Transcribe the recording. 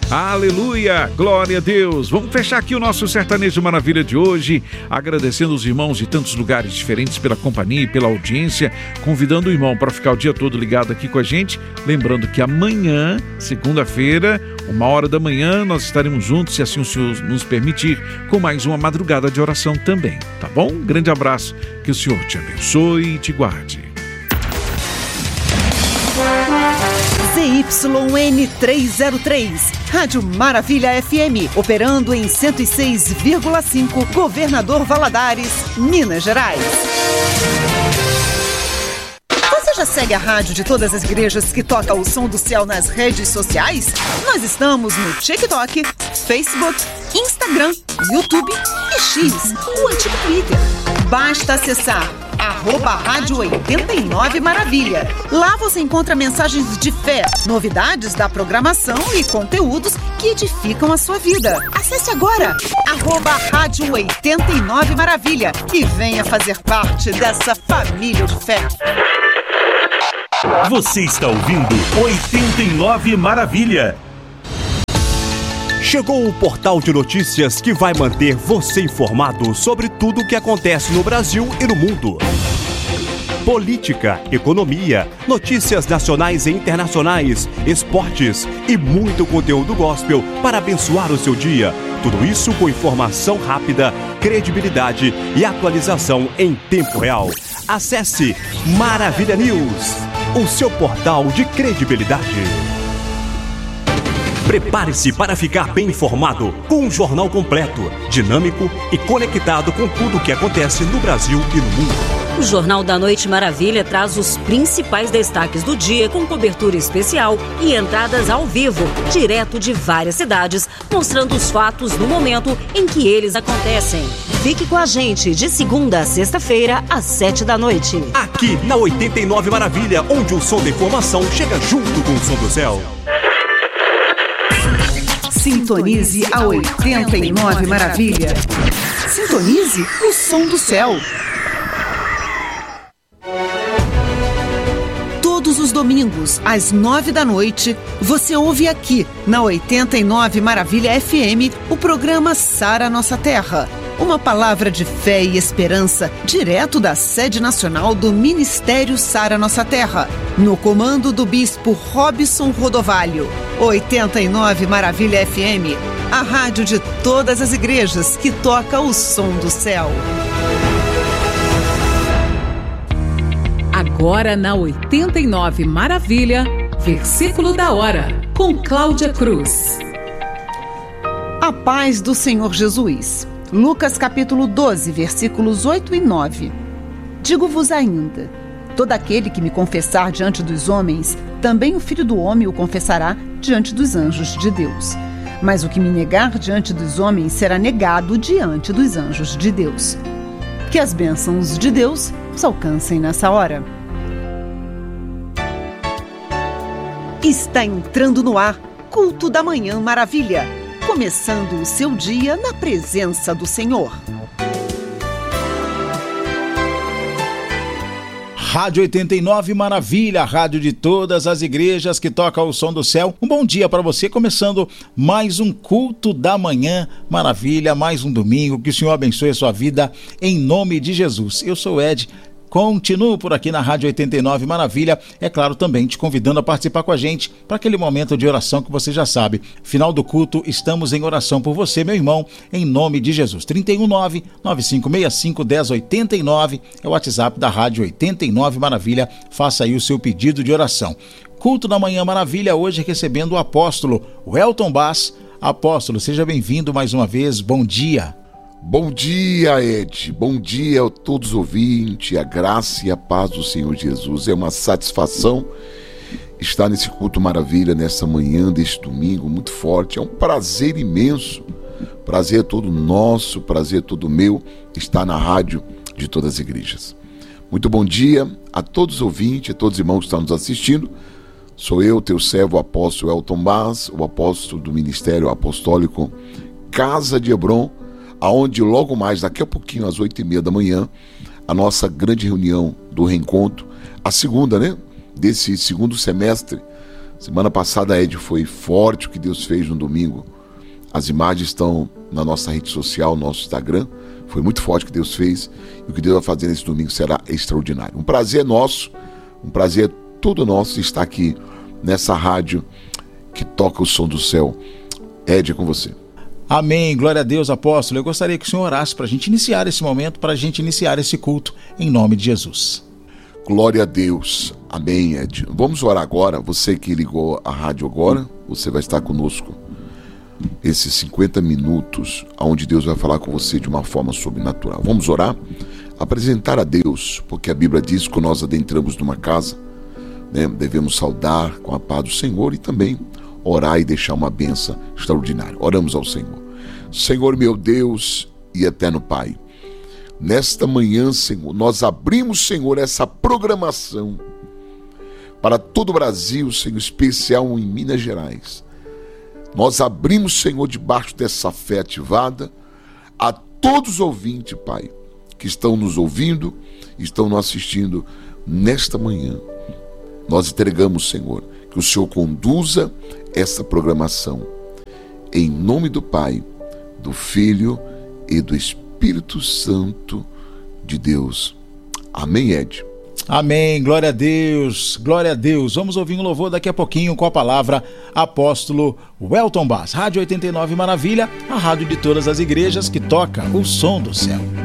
Aleluia, glória a Deus. Vamos fechar aqui o nosso Sertanejo Maravilha de hoje, agradecendo os irmãos de tantos lugares diferentes pela companhia e pela audiência, convidando o irmão para ficar o dia todo ligado aqui com a gente, lembrando que amanhã, segunda-feira, 1h da manhã, nós estaremos juntos, se assim o Senhor nos permitir, com mais uma madrugada de oração também, tá bom? Um grande abraço, que o Senhor te abençoe e te guarde. ZYN 303, Rádio Maravilha FM, operando em 106,5, Governador Valadares, Minas Gerais. Você já segue a rádio de todas as igrejas que toca o som do céu nas redes sociais? Nós estamos no TikTok, Facebook, Instagram, YouTube e X, o antigo Twitter. Basta acessar @Rádio 89 Maravilha. Lá você encontra mensagens de fé, novidades da programação e conteúdos que edificam a sua vida. Acesse agora @Rádio 89 Maravilha e venha fazer parte dessa família de fé. Você está ouvindo 89 Maravilha. Chegou o portal de notícias que vai manter você informado sobre tudo o que acontece no Brasil e no mundo. Política, economia, notícias nacionais e internacionais, esportes e muito conteúdo gospel para abençoar o seu dia. Tudo isso com informação rápida, credibilidade e atualização em tempo real. Acesse Maravilha News, o seu portal de credibilidade. Prepare-se para ficar bem informado com um jornal completo, dinâmico e conectado com tudo o que acontece no Brasil e no mundo. O Jornal da Noite Maravilha traz os principais destaques do dia com cobertura especial e entradas ao vivo, direto de várias cidades, mostrando os fatos no momento em que eles acontecem. Fique com a gente de segunda a sexta-feira, às 7h. Aqui na 89 Maravilha, onde o som da informação chega junto com o som do céu. Sintonize a 89 Maravilha. Sintonize o som do céu. Todos os domingos, às 9h, você ouve aqui, na 89 Maravilha FM, o programa Sara Nossa Terra. Uma palavra de fé e esperança, direto da sede nacional do Ministério Sara Nossa Terra, no comando do bispo Robson Rodovalho. 89 Maravilha FM, a rádio de todas as igrejas que toca o som do céu. Agora na 89 Maravilha, versículo da hora, com Cláudia Cruz. A paz do Senhor Jesus. Lucas capítulo 12, versículos 8 e 9. Digo-vos ainda, todo aquele que me confessar diante dos homens, também o Filho do Homem o confessará diante dos anjos de Deus. Mas o que me negar diante dos homens será negado diante dos anjos de Deus. Que as bênçãos de Deus os alcancem nessa hora. Está entrando no ar, Culto da Manhã Maravilha. Começando o seu dia na presença do Senhor. Rádio 89 Maravilha, a rádio de todas as igrejas que toca o som do céu. Um bom dia para você, começando mais um Culto da Manhã Maravilha, mais um domingo. Que o Senhor abençoe a sua vida em nome de Jesus. Eu sou o Ed. Continuo por aqui na Rádio 89 Maravilha, é claro, também te convidando a participar com a gente para aquele momento de oração que você já sabe. Final do culto, estamos em oração por você, meu irmão, em nome de Jesus. 319-9565-1089 é o WhatsApp da Rádio 89 Maravilha, faça aí o seu pedido de oração. Culto da Manhã Maravilha, hoje recebendo o apóstolo Welton Bass. Apóstolo, seja bem-vindo mais uma vez, bom dia. Bom dia, Ed. Bom dia a todos os ouvintes, a graça e a paz do Senhor Jesus. É uma satisfação estar nesse culto maravilha, nessa manhã deste domingo muito forte. É um prazer imenso, prazer todo nosso, prazer todo meu, estar na rádio de todas as igrejas. Muito bom dia a todos os ouvintes, a todos os irmãos que estão nos assistindo. Sou eu, teu servo, o apóstolo Welton Bass, o apóstolo do Ministério Apostólico Casa de Hebron, aonde logo mais, daqui a pouquinho, às 8h30, a nossa grande reunião do reencontro, a segunda, desse segundo semestre Semana passada, Ed, foi forte o que Deus fez no domingo. As imagens estão na nossa rede social, no nosso Instagram. Foi muito forte o que Deus fez. E o que Deus vai fazer nesse domingo será extraordinário. Um prazer nosso, um prazer todo nosso estar aqui nessa rádio que toca o som do céu. Ed, é com você. Amém, glória a Deus, apóstolo. Eu gostaria que o senhor orasse para a gente iniciar esse momento, para a gente iniciar esse culto, em nome de Jesus. Glória a Deus. Amém, Ed. Vamos orar agora. Você que ligou a rádio agora, você vai estar conosco esses 50 minutos, onde Deus vai falar com você de uma forma sobrenatural. Vamos orar? Apresentar a Deus, porque a Bíblia diz que quando nós adentramos numa casa, devemos saudar com a paz do Senhor e também orar e deixar uma bênção extraordinária. Oramos ao Senhor. Senhor, meu Deus e eterno Pai, nesta manhã, Senhor, nós abrimos, Senhor, essa programação para todo o Brasil, Senhor, especial em Minas Gerais. Nós abrimos, Senhor, debaixo dessa fé ativada, a todos os ouvintes, Pai, que estão nos ouvindo, estão nos assistindo nesta manhã. Nós entregamos, Senhor, que o Senhor conduza essa programação. Em nome do Pai, do Filho e do Espírito Santo de Deus. Amém, Ed. Amém, glória a Deus, glória a Deus. Vamos ouvir um louvor daqui a pouquinho com a palavra apóstolo Welton Bass. Rádio 89 Maravilha, a rádio de todas as igrejas que toca o som do céu.